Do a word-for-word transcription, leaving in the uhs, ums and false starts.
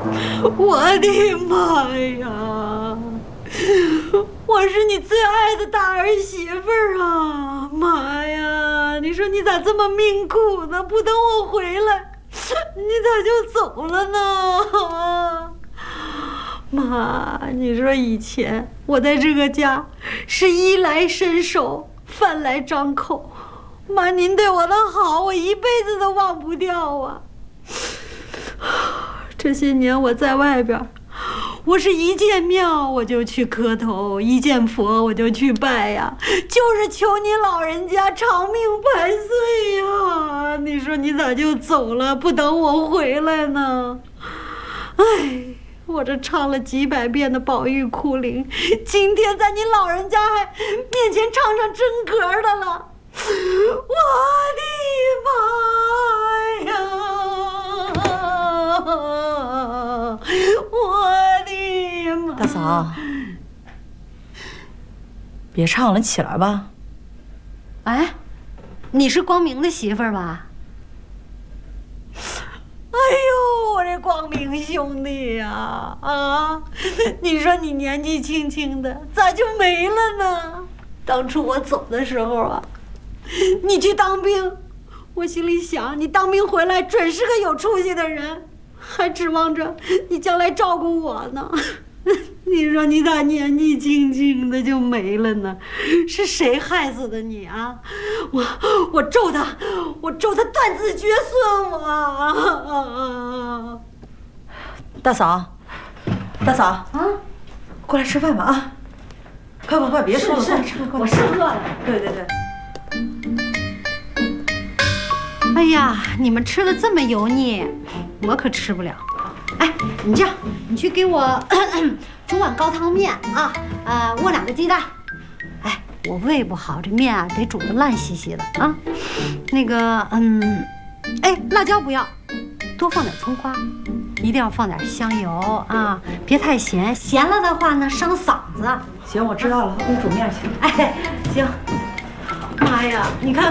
我的妈呀！我是你最爱的大儿媳妇儿啊！妈呀！你说你咋这么命苦呢？不等我回来，你咋就走了呢？妈，你说以前我在这个家是衣来伸手，饭来张口。妈，您对我的好，我一辈子都忘不掉啊！这些年我在外边，我是一见庙我就去磕头，一见佛我就去拜呀，就是求你老人家长命百岁呀！你说你咋就走了，不等我回来呢？哎，我这唱了几百遍的宝玉哭灵，今天在你老人家还面前唱上真格的了。我的妈呀！我的妈！ 大嫂，别唱了，起来吧。 哎，你是光明的媳妇儿吧？哎呦，我这光明兄弟呀！啊，你说你年纪轻轻的，咋就没了呢？当初我走的时候啊，你去当兵，我心里想，你当兵回来准是个有出息的人，还指望着你将来照顾我呢。你说你咋年纪轻轻的就没了呢？是谁害死的你啊？我我咒他，我咒他断子绝孙！我大嫂，大嫂啊，过来吃饭吧啊！快快快，别说了， 是是，我是饿了。 对对对。 哎呀，你们吃的这么油腻，我可吃不了。哎，你这样，你去给我咳咳煮碗高汤面啊，呃，卧两个鸡蛋。哎，我胃不好，这面啊得煮的烂兮兮的啊。那个，嗯，哎，辣椒不要，多放点葱花，一定要放点香油啊，别太咸，咸了的话呢伤嗓子。 行，我知道了，我给你煮面去。 哎，行。妈呀，你看。